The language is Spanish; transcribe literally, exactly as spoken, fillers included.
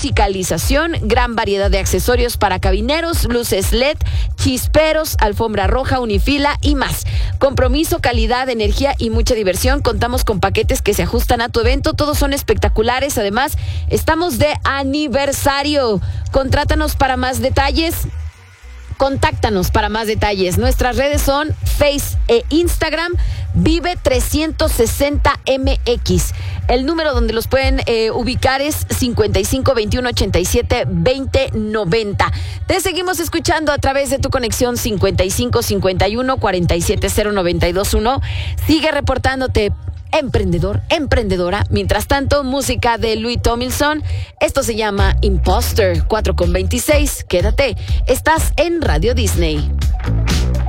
musicalización, gran variedad de accesorios para cabineros, luces L E D, chisperos, alfombra roja, unifila y más. Compromiso, calidad, energía y mucha diversión. Contamos con paquetes que se ajustan a tu evento. Todos son espectaculares. Además, estamos de aniversario. Contrátanos para más detalles. Contáctanos para más detalles. Nuestras redes son Face e Instagram, Vive trescientos sesenta M X. El número donde los pueden eh, ubicar es cincuenta y cinco, veintiuno, ochenta y siete, veinte, noventa. Te seguimos escuchando a través de tu conexión cincuenta y cinco, cincuenta y uno, cuarenta y siete, cero, noventa y dos, uno. Sigue reportándote, emprendedor, emprendedora. Mientras tanto, música de Louis Tomlinson. Esto se llama Imposter, cuatro con veintiséis. Quédate, estás en Radio Disney.